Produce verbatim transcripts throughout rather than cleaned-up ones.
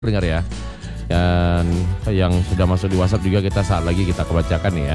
Dengar ya. Dan yang sudah masuk di WhatsApp juga kita saat lagi kita kebacakan ya.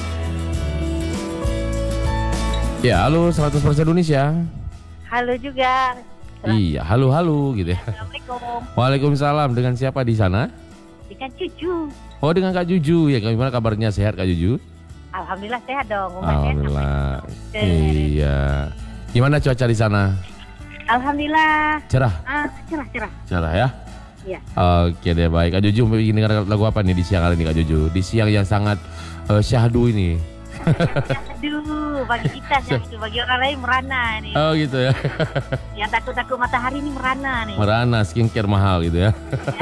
Ya, halo seratus persen Indonesia. Halo juga. Iya, halo-halo gitu ya. Assalamualaikum. Waalaikumsalam. Dengan siapa di sana? Dengan Cucu. Oh, dengan Kak Juju. Ya, gimana kabarnya? Sehat Kak Juju? Alhamdulillah sehat dong. Rumah Alhamdulillah. sehat. Iya. Gimana cuaca di sana? Alhamdulillah. Cerah. Ah, cerah cerah. Cerah ya? Iya. Oke deh, baik. Kak Juju mau bikin dengar lagu apa nih di siang hari ini Kak Juju? Di siang yang sangat uh, syahdu ini. Aduh, bagi kita syahdu, bagi orang lain merana nih. Oh gitu ya. Yang takut-takut matahari ini merana nih. Merana, skincare mahal gitu ya.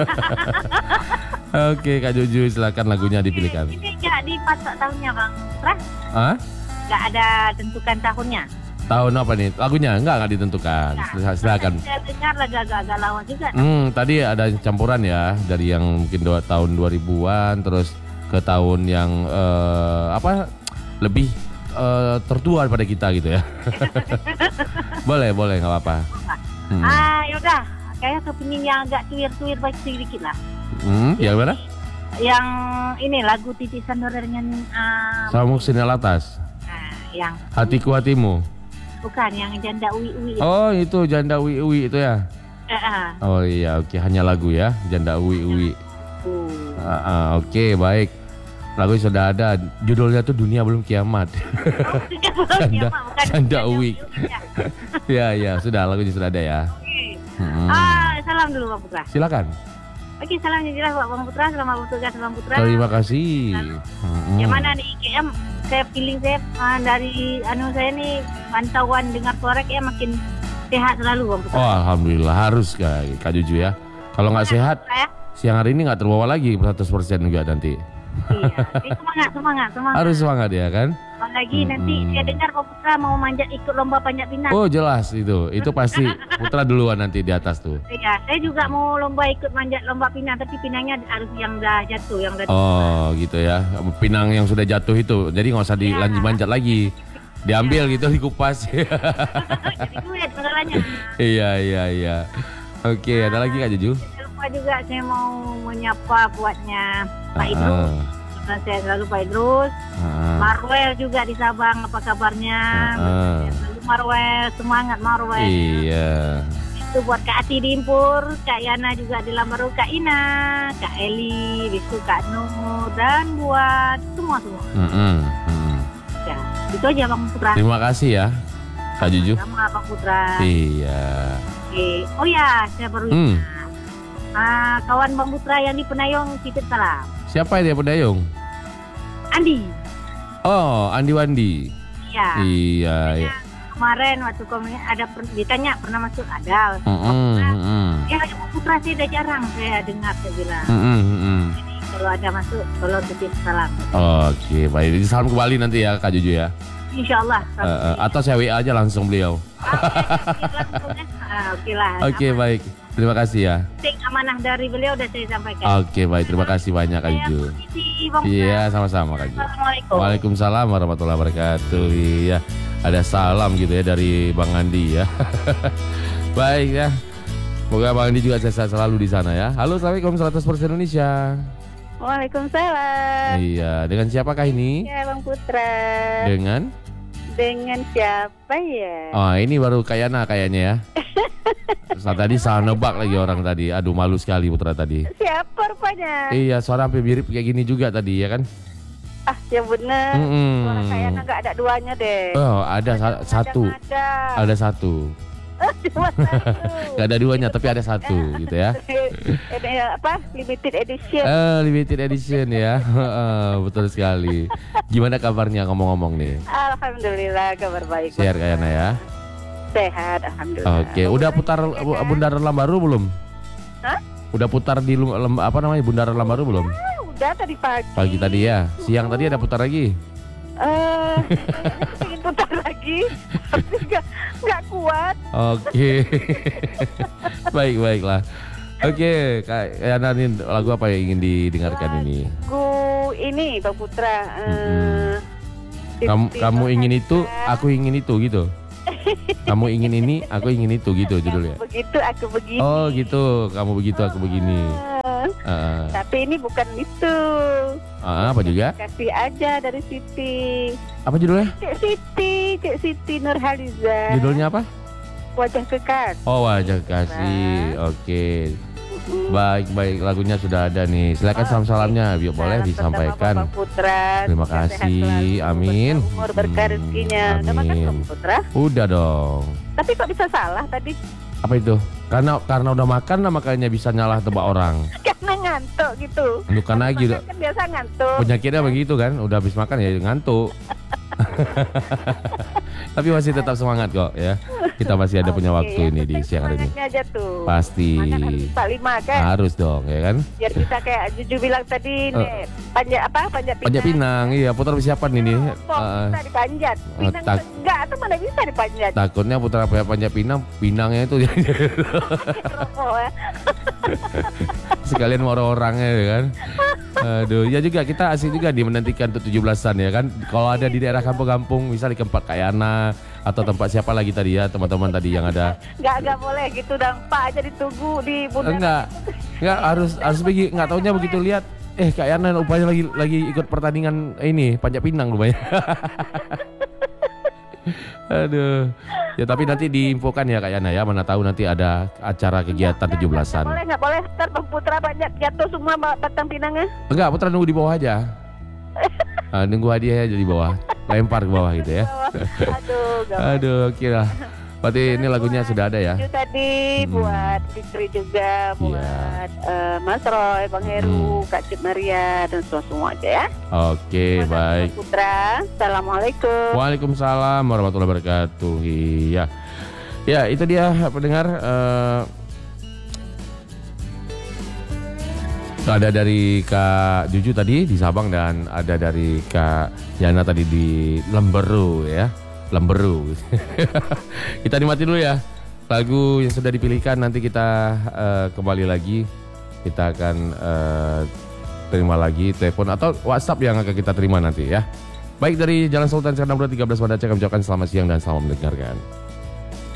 Oke Kak Juju, silakan lagunya dipilihkan. Ini nggak dipatok tahunnya Bang Putra? Hah? Nggak ada tentukan tahunnya? Tahun apa nih? Lagunya enggak enggak ditentukan. Nggak. Silakan. Saya dengar lagu agak-agak lawan juga. Hmm, tadi ada campuran ya dari yang mungkin dua tahun dua ribuan terus ke tahun yang eh, apa lebih eh, tertua daripada kita gitu ya. Boleh, boleh nggak apa-apa. Hmm. Ah, yaudah. Kayaknya kepingin yang agak tuir-tuir baik sedikit lah. Hmm, yang mana? Yang ini lagu Titisan Nurul dengan uh, Samuk Sinyal Atas. nah, yang Hatiku Hatimu. bukan yang janda Uwi Uwi. Oh, itu Janda Uwi Uwi itu ya. Eh, eh. Oh iya, oke, hanya lagu ya, Janda Uwi Uwi. Uh. Ah, ah, oke, baik. Lagu sudah ada, judulnya tuh Dunia Belum Kiamat. Oh, Janda, bukan Janda janda Uwi. Ya, ya, sudah lagunya sudah ada ya. Oke. Hmm. Ah, salam dulu Bang Putra. Silakan. Oke, salam yang jelas buat Bang Putra, selamat bertugas Bang Putra. Terima kasih. Hmm. Yang mana nih kayaknya saya feeling saya ah, dari anu saya nih pantauan dengar suara kayak makin sehat selalu Bang Putra. Oh, alhamdulillah harus Kak, Kak Juju ya. Kalau nggak sehat, Ya? siang hari ini nggak terbawa lagi seratus persen juga nanti. Iya. Eh, semangat, semangat, semangat. Harus semangat ya kan? Apalagi nanti Hmm. saya dengar Bang Putra mau manjat ikut lomba panjat pinang. Oh jelas itu, itu pasti Putra duluan nanti di atas tuh. Iya, saya juga mau lomba ikut manjat lomba pinang, tapi pinangnya harus yang dah jatuh, yang udah Oh gitu ya, pinang yang sudah jatuh itu, jadi nggak usah dilanjut manjat lagi, diambil gitu dikupas. jadi duit masalahnya. Iya iya iya. Oke, ada lagi Kak Juju? Jangan lupa juga saya mau menyapa buatnya Pak Ah, Idrus. Dan saya selalu Pak Idrus. ah, Marwel juga di Sabang, apa kabarnya? ah. Saya selalu Marwel, semangat Marwel. Iya. Itu buat Kak Ati di Impur, Kak Yana juga di Lambaru, Kak Ina, Kak Eli, Bisu, Kak Nur, dan buat semua-semua. Mm-mm, mm. Ya, itu aja Bang Putra. Terima kasih ya Kak Juju. Sama Bang Putra. Iya. Oke. Oh ya, saya baru Hmm. ingat. Ah, kawan Bang Putra yang di Penayong titip salam. Siapa dia Pendayung? Andi. Oh, Andi Wandi. Iya. Iya. iya. Kemarin waktu komen ada per- ditanya pernah masuk ada. Mm-mm, mm-mm. Ya Bang Putra sih udah jarang saya dengar saya bilang. Mm-mm, mm-mm. Jadi kalau ada masuk tolong titip salam. Oke, baik. Jadi salam kembali nanti ya Kak Juju ya. Insya Allah. Eh, eh, atau saya W A aja langsung beliau. Ah, Oke lah. Oke, baik. Terima kasih ya. Penting amanah dari beliau udah saya sampaikan. Oke, baik. Terima kasih banyak Kak Saya Juju. permisi, Bang Putra. Iya, sama-sama Kak Juju. Assalamualaikum. Waalaikumsalam warahmatullahi wabarakatuh. Iya, ada salam gitu ya dari Bang Andi ya. Baik ya. Semoga Bang Andi juga sehat selalu di sana ya. Halo, Assalamualaikum seratus persen Indonesia. Waalaikumsalam. Iya, dengan siapakah ini? Ya Bang Putra. Dengan? Dengan siapa ya? Oh, ini baru Kak Yana kayaknya ya. Terus tadi salah nebak lagi orang tadi. Aduh, malu sekali Putra tadi. Siapa rupanya? Iya, suara hampir mirip kayak gini juga tadi ya kan? Ah, yang bener. Mm-mm. Suara kayaknya nggak ada duanya deh. Oh, ada sa- satu. Ada. Ada satu. Cuma satu. Gak ada duanya, tapi ada satu gitu ya. Ini apa? Limited edition. Eh, limited edition ya. Heeh, betul sekali. Gimana kabarnya ngomong-ngomong nih? Alhamdulillah kabar baik. Sehat Kak Yana ya? Sehat, alhamdulillah. Oke, udah putar Bu- Bundaran Lambaru belum? Hah? Udah putar di Lu- Lem- apa namanya Bundaran Lambaru belum? Ah, udah tadi pagi. Pagi tadi ya. Siang tadi ada putar lagi. Eh, ingin putar lagi, tapi nggak nggak kuat. Oke. Baik, baiklah. Oke, Kak Yana ini lagu apa yang ingin didengarkan ini? Lagu ini Bang Putra. eh, Mm-mm. Kamu kamu ingin itu, aku ingin itu gitu. Kamu ingin ini, aku ingin itu gitu judulnya. Begitu aku begini. Oh gitu, kamu begitu, aku begini. Uh, Tapi ini bukan itu. uh, apa juga? Kasih aja dari Siti. Apa judulnya? Cik Siti, Cik Siti Nurhaliza. Judulnya apa? Wajah Kekasih. Oh, Wajah Kasih. Oke. Baik, baik, lagunya sudah ada nih. Silakan salam-salamnya, biar boleh disampaikan. Bapak Putra. Terima sehat kasih. selalu, Amin. Umur berkah rezekinya. Hmm, Udah makan amin. belum, Putra? Udah dong. Tapi kok bisa salah tadi? Apa itu? Karena karena udah makan lah makanya bisa nyalah tebak orang. Karena ngantuk gitu. Bukan Habis lagi udah. makan kan biasa ngantuk. Penyakitnya begitu kan, udah habis makan ya ngantuk. Tapi masih tetap semangat kok ya. Kita masih ada punya Oke, waktu yang ini di penting siang hari ini. semangatnya aja tuh. Pasti. Makan harus empat lima kan. Harus dong ya kan. Biar bisa kayak Juju bilang tadi Eh. nih, panjat apa? Panjat pinang. Panjat pinang, iya putar persiapan ini. Kok Uh, bisa dipanjat? Pinang tak- enggak atau mana bisa dipanjat? takutnya putar panjat pinang, pinangnya itu Rokok ya. sekalian orang-orangnya ya kan. Aduh, ya juga kita asik juga di menantikan untuk tujuh belasan ya kan. Kalau ada di daerah kampung-kampung, misal di tempat Kayana atau tempat siapa lagi tadi ya, teman-teman tadi yang ada. Enggak enggak boleh gitu dan Pak aja ditunggu di bundaran. Enggak. Enggak harus harus pergi, enggak taunya begitu lihat eh Kayana rupanya lagi lagi ikut pertandingan ini, panjat pinang rupanya. Aduh. Ya tapi nanti diinfokan ya Kak Yana ya, mana tahu nanti ada acara kegiatan tujuh belasan. Boleh nggak boleh ntar Bang Putra banyak jatuh semua batang pinangnya. Enggak, Putra nunggu di bawah aja. Nah, nunggu hadiah aja di bawah. Lempar ke bawah gitu ya. Aduh, gawat. Aduh, oke lah. Berarti ini lagunya sudah ada ya. Itu tadi Hmm. buat Fitri juga, buat Iya. eh, Mas Roy, Bang Heru, Kak Cip Maria dan semua-semua aja ya. Oke, Terima kasih, baik. Bang Putra. Assalamualaikum. Waalaikumsalam warahmatullahi wabarakatuh. Iya. Ya, itu dia pendengar eh, ada dari Kak Juju tadi di Sabang dan ada dari Kak Yana tadi di Lemberu ya. Lemberu. Kita nikmati dulu ya lagu yang sudah dipilihkan. Nanti kita eh, kembali lagi. Kita akan eh, terima lagi telepon atau WhatsApp yang akan kita terima nanti ya. Baik, dari Jalan Sultan Syarnabra tiga belas Banda Aceh, kami ucapkan selamat siang dan selamat mendengarkan.